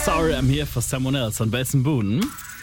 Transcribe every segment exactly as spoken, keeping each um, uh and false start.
Sorry, I'm here for someone else von Belsen Boone.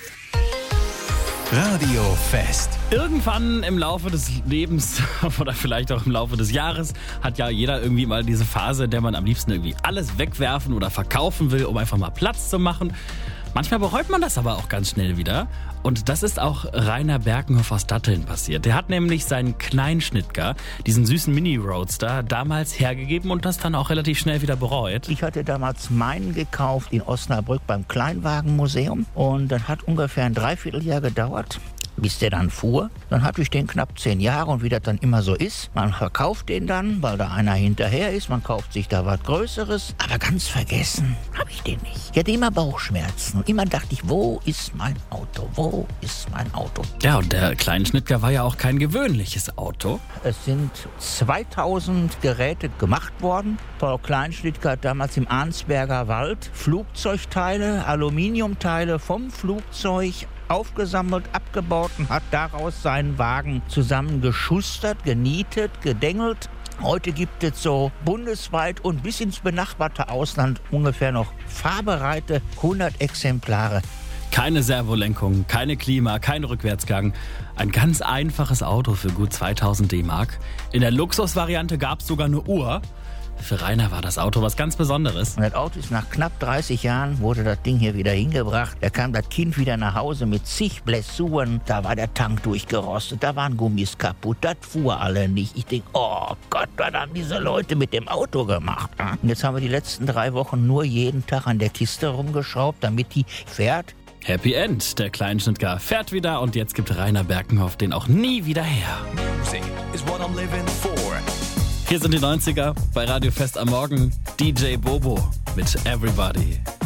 Radio Fest. Irgendwann im Laufe des Lebens oder vielleicht auch im Laufe des Jahres hat ja jeder irgendwie mal diese Phase, in der man am liebsten irgendwie alles wegwerfen oder verkaufen will, um einfach mal Platz zu machen. Manchmal bereut man das aber auch ganz schnell wieder. Und das ist auch Rainer Berkenhoff aus Datteln passiert. Der hat nämlich seinen Kleinschnittger, diesen süßen Mini-Roadster, damals hergegeben und das dann auch relativ schnell wieder bereut. Ich hatte damals meinen gekauft in Osnabrück beim Kleinwagenmuseum und das hat ungefähr ein Dreivierteljahr gedauert, bis der dann fuhr. Dann hatte ich den knapp zehn Jahre und wie das dann immer so ist, man verkauft den dann, weil da einer hinterher ist, man kauft sich da was Größeres, aber ganz vergessen habe ich den nicht. Ich hatte immer Bauchschmerzen und immer dachte ich, wo ist mein Auto, wo ist mein Auto? Ja, und der Kleinschnittger war ja auch kein gewöhnliches Auto. Es sind zweitausend Geräte gemacht worden. Paul Kleinschnittger hat damals im Arnsberger Wald Flugzeugteile, Aluminiumteile vom Flugzeug aufgesammelt, abgebaut und hat daraus seinen Wagen zusammengeschustert, genietet, gedengelt. Heute gibt es so bundesweit und bis ins benachbarte Ausland ungefähr noch fahrbereite hundert Exemplare. Keine Servolenkung, keine Klima, kein Rückwärtsgang. Ein ganz einfaches Auto für gut zweitausend D-Mark. In der Luxusvariante gab es sogar eine Uhr. Für Rainer war das Auto was ganz Besonderes. Und das Auto ist nach knapp dreißig Jahren, wurde das Ding hier wieder hingebracht. Da kam das Kind wieder nach Hause mit zig Blessuren. Da war der Tank durchgerostet, da waren Gummis kaputt, das fuhr alle nicht. Ich denke, oh Gott, was haben diese Leute mit dem Auto gemacht? Und jetzt haben wir die letzten drei Wochen nur jeden Tag an der Kiste rumgeschraubt, damit die fährt. Happy End. Der Kleinschnittger fährt wieder und jetzt gibt Rainer Berkenhoff den auch nie wieder her. Music is what I'm living for. Hier sind die neunziger bei Radio Fest am Morgen. D J Bobo mit Everybody.